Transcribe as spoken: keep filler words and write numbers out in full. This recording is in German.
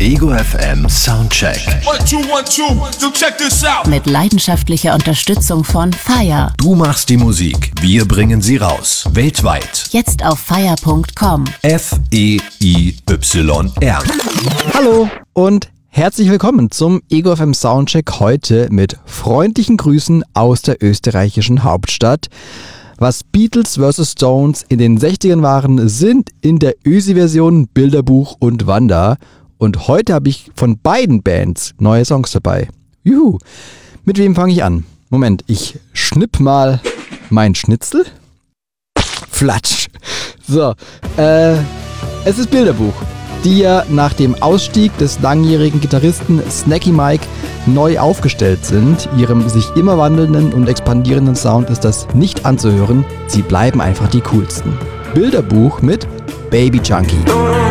Ego F M Soundcheck. One, two, one, two. So check this out. Mit leidenschaftlicher Unterstützung von Fire. Du machst die Musik, wir bringen sie raus. Weltweit. Jetzt auf fire punkt com. F E I Y R. Hallo und herzlich willkommen zum Ego F M Soundcheck heute mit freundlichen Grüßen aus der österreichischen Hauptstadt. Was Beatles versus. Stones in den sechzigern waren, sind in der Ösi-Version Bilderbuch und Wanda. Und heute habe ich von beiden Bands neue Songs dabei. Juhu. Mit wem fange ich an? Moment, ich schnipp mal mein Schnitzel. Flatsch. So, äh, es ist Bilderbuch, die ja nach dem Ausstieg des langjährigen Gitarristen Snacky Mike neu aufgestellt sind. Ihrem sich immer wandelnden und expandierenden Sound ist das nicht anzuhören. Sie bleiben einfach die coolsten. Bilderbuch mit Baby Junkie.